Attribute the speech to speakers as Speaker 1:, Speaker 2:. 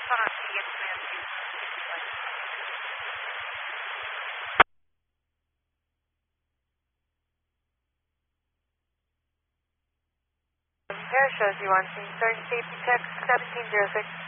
Speaker 1: Air shows you on scene. Starting safety check 1706.